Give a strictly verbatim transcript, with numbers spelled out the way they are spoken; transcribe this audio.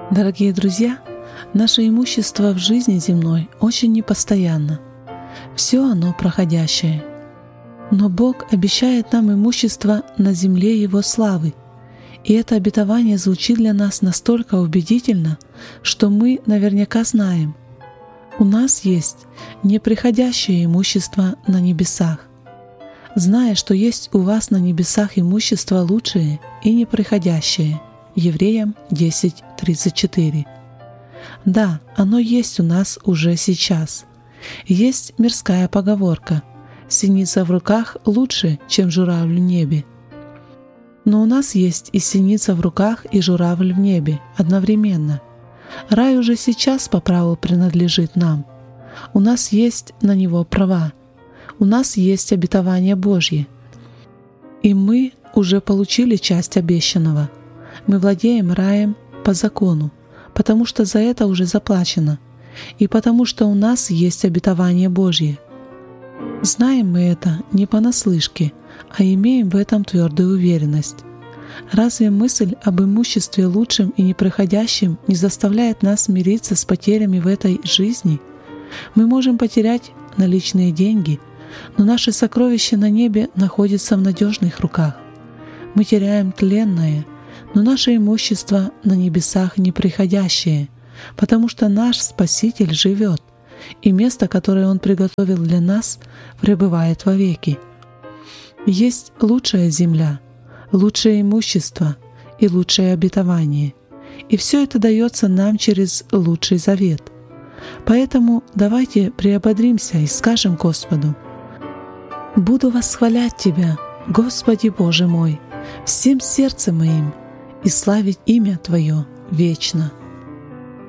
Дорогие друзья, наше имущество в жизни земной очень непостоянно. Все оно проходящее. Но Бог обещает нам имущество на земле Его славы. И это обетование звучит для нас настолько убедительно, что мы наверняка знаем. У нас есть неприходящее имущество на небесах. Зная, что есть у вас на небесах имущество лучшее и неприходящее. Евреям десять тридцать четыре. Да, оно есть у нас уже сейчас. Есть мирская поговорка: «Синица в руках лучше, чем журавль в небе». Но у нас есть и синица в руках, и журавль в небе одновременно. Рай уже сейчас по праву принадлежит нам. У нас есть на него права. У нас есть обетование Божье. И мы уже получили часть обещанного. Мы владеем раем по закону, потому что за это уже заплачено, и потому что у нас есть обетование Божье. Знаем мы это не понаслышке, а имеем в этом твердую уверенность. Разве мысль об имуществе лучшем и неприходящем не заставляет нас смириться с потерями в этой жизни? Мы можем потерять наличные деньги, но наше сокровище на небе находится в надежных руках. Мы теряем тленное, но наше имущество на небесах неприходящее, потому что наш Спаситель живет, и место, которое Он приготовил для нас, пребывает вовеки. Есть лучшая земля, лучшее имущество и лучшее обетование, и все это дается нам через лучший завет. Поэтому давайте приободримся и скажем Господу: «Буду восхвалять Тебя, Господи Боже мой, всем сердцем моим, и славить имя Твое вечно».